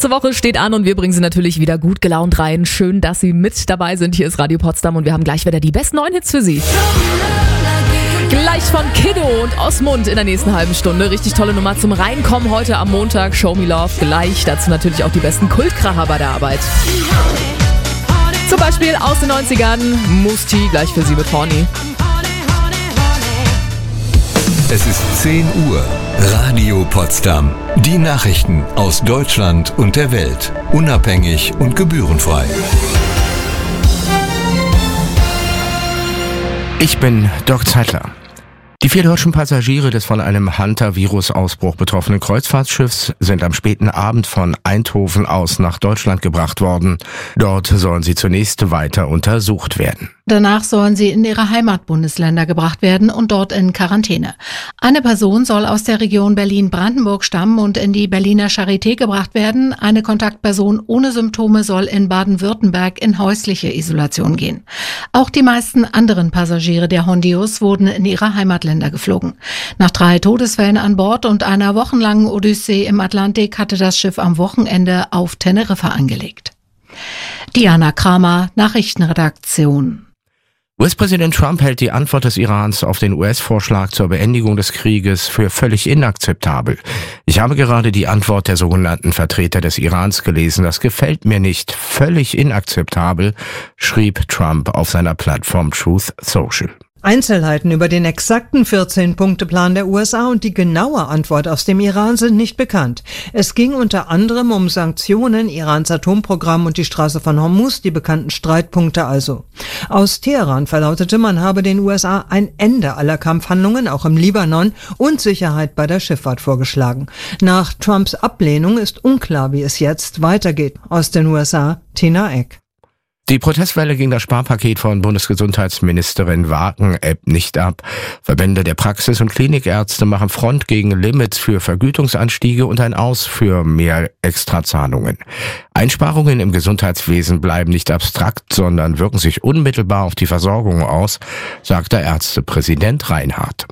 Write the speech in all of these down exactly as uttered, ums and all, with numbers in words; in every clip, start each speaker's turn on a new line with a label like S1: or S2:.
S1: Kurze Woche steht an und wir bringen Sie natürlich wieder gut gelaunt rein. Schön, dass Sie mit dabei sind. Hier ist Radio Potsdam und wir haben gleich wieder die besten neuen Hits für Sie. Gleich von Kiddo und Osmund in der nächsten halben Stunde. Richtig tolle Nummer zum Reinkommen heute am Montag. Show Me Love gleich. Dazu natürlich auch die besten Kultkracher bei der Arbeit. Zum Beispiel aus den neunzigern Musti, gleich für Sie mit Horny.
S2: Es ist zehn Uhr. Radio Potsdam. Die Nachrichten aus Deutschland und der Welt. Unabhängig und gebührenfrei.
S3: Ich bin Dirk Zeitler. Die vier deutschen Passagiere des von einem Hunter-Virus-Ausbruch betroffenen Kreuzfahrtschiffs sind am späten Abend von Eindhoven aus nach Deutschland gebracht worden. Dort sollen sie zunächst weiter untersucht werden.
S4: Danach sollen sie in ihre Heimatbundesländer gebracht werden und dort in Quarantäne. Eine Person soll aus der Region Berlin-Brandenburg stammen und in die Berliner Charité gebracht werden. Eine Kontaktperson ohne Symptome soll in Baden-Württemberg in häusliche Isolation gehen. Auch die meisten anderen Passagiere der Hondius wurden in ihre Heimatländer geflogen. Nach drei Todesfällen an Bord und einer wochenlangen Odyssee im Atlantik hatte das Schiff am Wochenende auf Teneriffa angelegt. Diana Kramer, Nachrichtenredaktion.
S3: U S-Präsident Trump hält die Antwort des Irans auf den U S-Vorschlag zur Beendigung des Krieges für völlig inakzeptabel. Ich habe gerade die Antwort der sogenannten Vertreter des Irans gelesen. Das gefällt mir nicht. Völlig inakzeptabel, schrieb Trump auf seiner Plattform Truth Social.
S5: Einzelheiten über den exakten vierzehn-Punkte-Plan der U S A und die genaue Antwort aus dem Iran sind nicht bekannt. Es ging unter anderem um Sanktionen, Irans Atomprogramm und die Straße von Hormuz, die bekannten Streitpunkte also. Aus Teheran verlautete, man habe den U S A ein Ende aller Kampfhandlungen, auch im Libanon, und Sicherheit bei der Schifffahrt vorgeschlagen. Nach Trumps Ablehnung ist unklar, wie es jetzt weitergeht. Aus den U S A, Tina Eck.
S3: Die Protestwelle gegen das Sparpaket von Bundesgesundheitsministerin Wagen ebbt nicht ab. Verbände der Praxis- und Klinikärzte machen Front gegen Limits für Vergütungsanstiege und ein Aus für mehr Extrazahlungen. Einsparungen im Gesundheitswesen bleiben nicht abstrakt, sondern wirken sich unmittelbar auf die Versorgung aus, sagt der Ärztepräsident Reinhardt.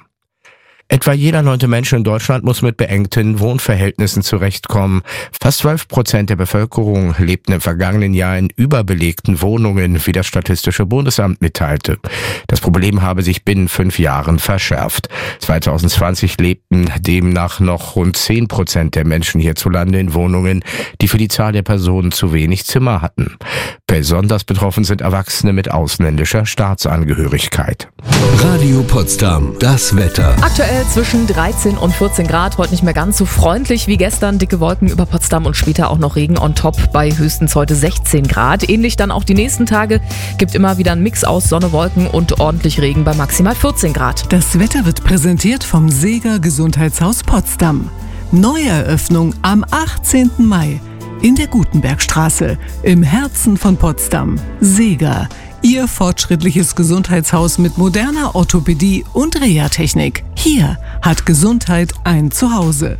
S3: Etwa jeder neunte Mensch in Deutschland muss mit beengten Wohnverhältnissen zurechtkommen. Fast zwölf Prozent der Bevölkerung lebten im vergangenen Jahr in überbelegten Wohnungen, wie das Statistische Bundesamt mitteilte. Das Problem habe sich binnen fünf Jahren verschärft. zwanzig zwanzig lebten demnach noch rund zehn Prozent der Menschen hierzulande in Wohnungen, die für die Zahl der Personen zu wenig Zimmer hatten. Besonders betroffen sind Erwachsene mit ausländischer Staatsangehörigkeit.
S2: Radio Potsdam, das Wetter.
S1: Aktuell zwischen dreizehn und vierzehn Grad, heute nicht mehr ganz so freundlich wie gestern. Dicke Wolken über Potsdam und später auch noch Regen on top bei höchstens heute sechzehn Grad. Ähnlich dann auch die nächsten Tage. Gibt immer wieder einen Mix aus Sonne, Wolken und ordentlich Regen bei maximal vierzehn Grad.
S6: Das Wetter wird präsentiert vom Seeger Gesundheitshaus Potsdam. Neueröffnung am achtzehnten Mai in der Gutenbergstraße im Herzen von Potsdam. Seeger. Ihr fortschrittliches Gesundheitshaus mit moderner Orthopädie und Reha-Technik. Hier hat Gesundheit ein Zuhause.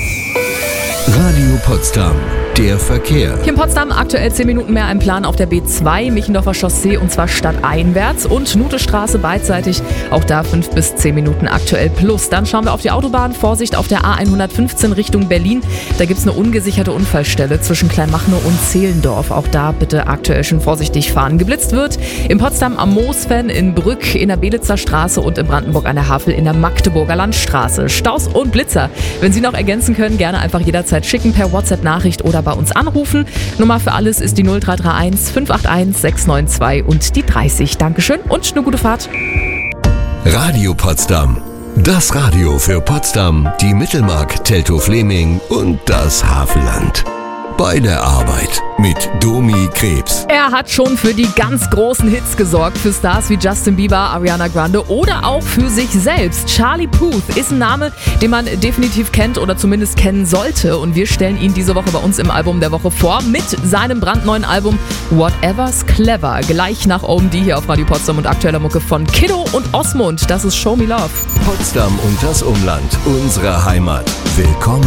S2: Radio Potsdam, der Verkehr.
S1: Hier in Potsdam aktuell zehn Minuten mehr ein Plan auf der B zwei, Michendorfer Chaussee und zwar stadteinwärts und Nutestraße beidseitig. Auch da fünf bis zehn Minuten aktuell plus. Dann schauen wir auf die Autobahn. Vorsicht auf der A hundertfünfzehn Richtung Berlin. Da gibt es eine ungesicherte Unfallstelle zwischen Kleinmachnow und Zehlendorf. Auch da bitte aktuell schon vorsichtig fahren. Geblitzt wird in Potsdam am Moosfen, in Brück, in der Belitzer Straße und in Brandenburg an der Havel in der Magdeburger Landstraße. Staus und Blitzer. Wenn Sie noch ergänzen können, gerne einfach jederzeit schicken per WhatsApp-Nachricht oder bei uns anrufen. Nummer für alles ist die null drei drei eins fünf acht eins sechs neun zwei und die dreißig. Dankeschön und eine gute Fahrt.
S2: Radio Potsdam. Das Radio für Potsdam, die Mittelmark, Teltow-Fleming und das Havelland. Bei der Arbeit mit Domi Krebs.
S1: Er hat schon für die ganz großen Hits gesorgt, für Stars wie Justin Bieber, Ariana Grande oder auch für sich selbst. Charlie Puth ist ein Name, den man definitiv kennt oder zumindest kennen sollte. Und wir stellen ihn diese Woche bei uns im Album der Woche vor mit seinem brandneuen Album Whatever's Clever. Gleich nach O M D hier auf Radio Potsdam und aktueller Mucke von Kiddo und Osmund. Das ist Show Me Love.
S2: Potsdam und das Umland, unsere Heimat. Willkommen.